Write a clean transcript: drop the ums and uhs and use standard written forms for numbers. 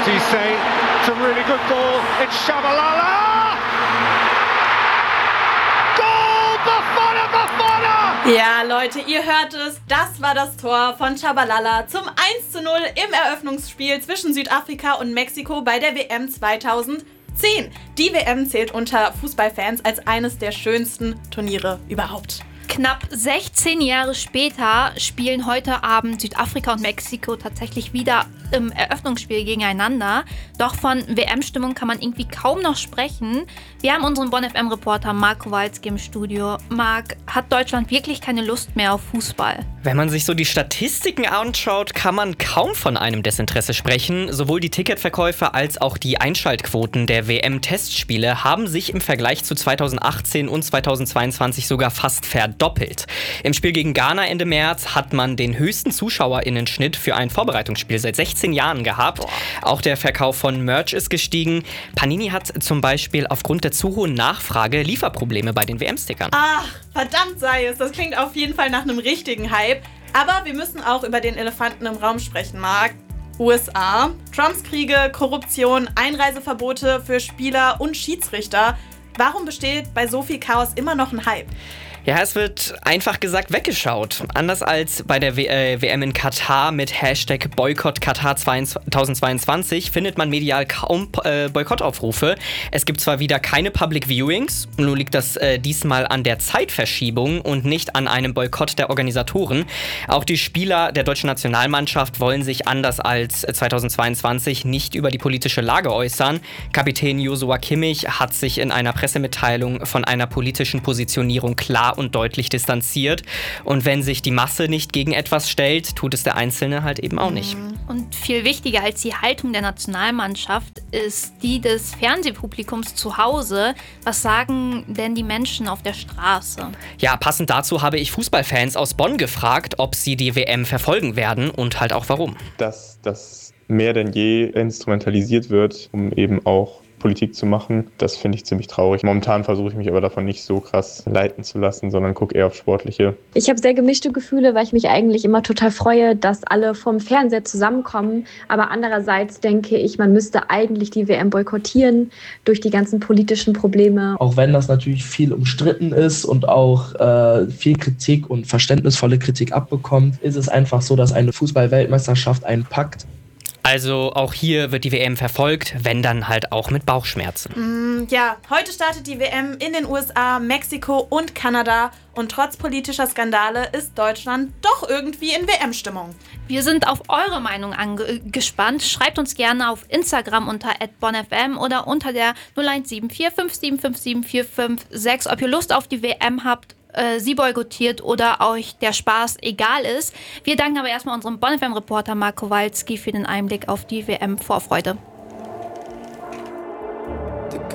Cissé, it's a really good ball, it's Shabalala! Goal, Bafana, Bafana! Ja, Leute, ihr hört es, das war das Tor von Shabalala zum 1:0 im Eröffnungsspiel zwischen Südafrika und Mexiko bei der WM 2010. Die WM zählt unter Fußballfans als eines der schönsten Turniere überhaupt. Knapp 16 Jahre später spielen heute Abend Südafrika und Mexiko tatsächlich wieder im Eröffnungsspiel gegeneinander. Doch von WM-Stimmung kann man irgendwie kaum noch sprechen. Wir haben unseren Bonn-FM-Reporter Marc Kowalski im Studio. Marc, hat Deutschland wirklich keine Lust mehr auf Fußball? Wenn man sich so die Statistiken anschaut, kann man kaum von einem Desinteresse sprechen. Sowohl die Ticketverkäufe als auch die Einschaltquoten der WM-Testspiele haben sich im Vergleich zu 2018 und 2022 sogar fast verdoppelt. Im Spiel gegen Ghana Ende März hat man den höchsten ZuschauerInnen-Schnitt für ein Vorbereitungsspiel seit 16 Jahren gehabt. Auch der Verkauf von Merch ist gestiegen. Panini hat zum Beispiel aufgrund der zu hohen Nachfrage Lieferprobleme bei den WM-Stickern. Ach, verdammt sei es. Das klingt auf jeden Fall nach einem richtigen Hype. Aber wir müssen auch über den Elefanten im Raum sprechen, Marc. USA, Trumps Kriege, Korruption, Einreiseverbote für Spieler und Schiedsrichter. Warum besteht bei so viel Chaos immer noch ein Hype? Ja, es wird einfach gesagt weggeschaut. Anders als bei der WM in Katar mit Hashtag Boykott Katar 2022 findet man medial kaum Boykottaufrufe. Es gibt zwar wieder keine Public Viewings, nur liegt das diesmal an der Zeitverschiebung und nicht an einem Boykott der Organisatoren. Auch die Spieler der deutschen Nationalmannschaft wollen sich anders als 2022 nicht über die politische Lage äußern. Kapitän Joshua Kimmich hat sich in einer Pressemitteilung von einer politischen Positionierung klar und deutlich distanziert. Und wenn sich die Masse nicht gegen etwas stellt, tut es der Einzelne halt eben auch nicht. Und viel wichtiger als die Haltung der Nationalmannschaft ist die des Fernsehpublikums zu Hause. Was sagen denn die Menschen auf der Straße? Ja, passend dazu habe ich Fußballfans aus Bonn gefragt, ob sie die WM verfolgen werden und halt auch warum. Dass das mehr denn je instrumentalisiert wird, um eben auch Politik zu machen, das finde ich ziemlich traurig. Momentan versuche ich mich aber davon nicht so krass leiten zu lassen, sondern gucke eher auf Sportliche. Ich habe sehr gemischte Gefühle, weil ich mich eigentlich immer total freue, dass alle vom Fernseher zusammenkommen. Aber andererseits denke ich, man müsste eigentlich die WM boykottieren durch die ganzen politischen Probleme. Auch wenn das natürlich viel umstritten ist und auch viel Kritik und verständnisvolle Kritik abbekommt, ist es einfach so, dass eine Fußball-Weltmeisterschaft einen packt. Also auch hier wird die WM verfolgt, wenn dann halt auch mit Bauchschmerzen. Ja, heute startet die WM in den USA, Mexiko und Kanada. Und trotz politischer Skandale ist Deutschland doch irgendwie in WM-Stimmung. Wir sind auf eure Meinung gespannt. Schreibt uns gerne auf Instagram unter @bonnfm oder unter der 0174 5757 456, ob ihr Lust auf die WM habt, sie boykottiert oder euch der Spaß egal ist. Wir danken aber erstmal unserem Bonn-FM-Reporter Marc Kowalski für den Einblick auf die WM-Vorfreude.